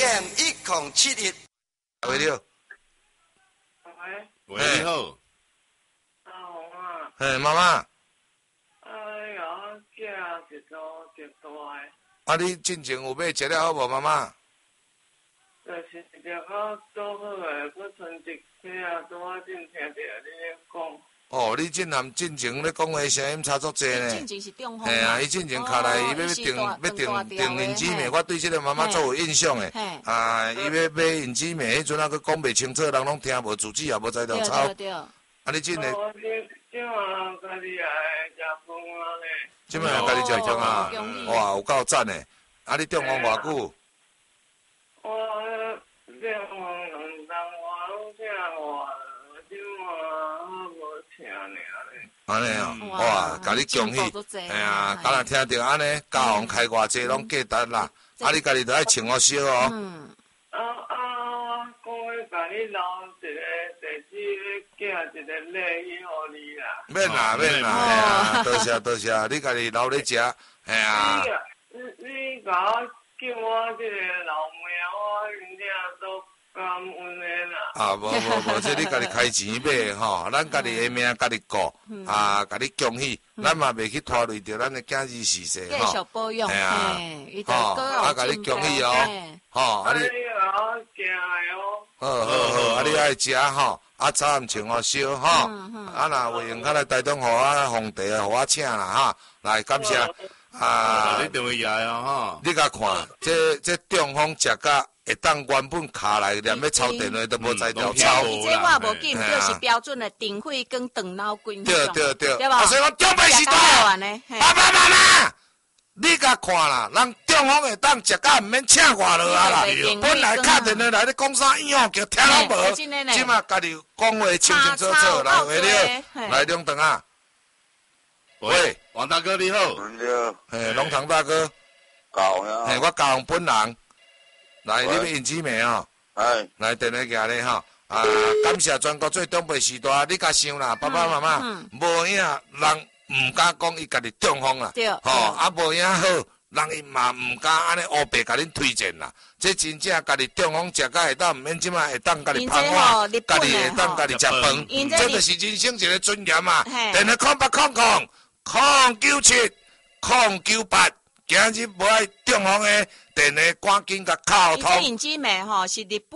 AM1071。喂了。 喂，你好。 阿红啊。 嘿，妈妈。 哎呀，寄一组一大个。 啊，你进前有买食了好无，妈妈？ 就是食到做好个，搁剩一批啊，拄仔正听着你咧讲。 哦，你进前咧讲话声音差足济呢。 进前是中风。 嘿啊，伊进前卡来，伊要订印纸面，我对这个妈妈做有印象的。啊，伊要买印纸面，迄阵啊，佮讲袂清楚，人拢听无，自己也无在条抄。 对。啊， 你进来。 我今晚家己也会食饭啊咧。 今晚家己食饭啊？哇，有够赞的！啊，你中风偌久？ 我中风2冬，我拢请我，今晚无请尔咧。 安尼啊，哇，甲你恭喜！哎呀，敢若听到安尼，家红开偌济拢价值啦。啊，你家己着爱穿好少哦。 我讲要甲你留一个地址，寄一个礼去互你啦。 免啦，多谢，你家己留咧食，哎呀。 你甲我叫我这个老妹，我真正都感恩的啦。啊， 无，这你家己开钱买吼，咱家己的命家己顾，啊，甲你恭喜，咱嘛袂去拖累着咱的囝儿事势吼。继续保养，哎呀， 啊，甲你恭喜哦，吼，啊你。好，啊你爱食吼，啊早暗穿好烧吼，啊若有闲较来台东互我皇帝啊，互我请啦哈，来感谢。啊！ 你电话来啊哈！ 你甲看，这中风食甲会当原本卡来连要抄电话都无在条抄。 这我无紧，就是标准的电费跟长脑筋。 对， 对吧？ 啊，所以我中北时代，爸妈，你甲看啦，人中风会当食甲唔免请外落啊啦。本来敲电话来，你讲啥以后叫听拢无，即马家己讲话清清楚楚来话了，来两顿啊。喂， 王大哥你好。 你好。 嘿，龙堂大哥。 高呀。 嘿，我高雄本人。来，你要印纸面哦。 哎。 来，电话寄你吼。啊，感谢全国最东北时代，你甲想啦，爸爸妈妈，无影人唔敢讲伊家己中风啦。 对。 吼，啊无影好，人伊嘛唔敢安尼黑白甲恁推荐啦。这真正家己中风食甲会当，唔免即摆会当家己芳华，家己会当家己食饭，这就是人生一个尊严嘛。电话0800-097-098，今日无爱中风的，电话赶紧甲敲通。 伊这印纸面吼是日本。